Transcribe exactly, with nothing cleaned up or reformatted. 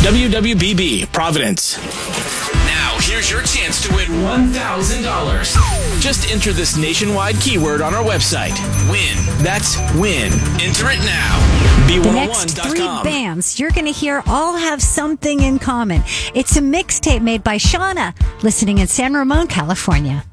W W B B, Providence. Now, here's your chance to win one thousand dollars. Just enter this nationwide keyword on our website. Win. That's win. Enter it now. B one oh one dot com. The next three bands you're going to hear all have something in common. It's a mixtape made by Shauna, listening in San Ramon, California.